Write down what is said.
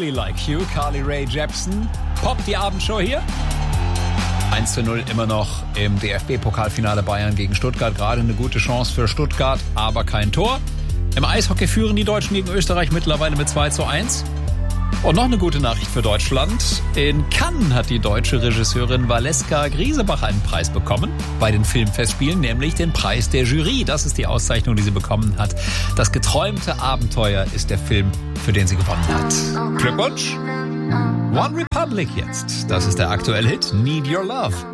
Really Like You, Carly Rae Jepsen. Pop, die Abendshow hier. 1:0 immer noch im DFB-Pokalfinale Bayern gegen Stuttgart. Gerade eine gute Chance für Stuttgart, aber kein Tor. Im Eishockey führen die Deutschen gegen Österreich mittlerweile mit 2:1. Und noch eine gute Nachricht für Deutschland. In Cannes hat die deutsche Regisseurin Valeska Griesebach einen Preis bekommen bei den Filmfestspielen, nämlich den Preis der Jury. Das ist die Auszeichnung, die sie bekommen hat. Das geträumte Abenteuer ist der Film, für den sie gewonnen hat. Glückwunsch! One Republic jetzt. Das ist der aktuelle Hit Need Your Love.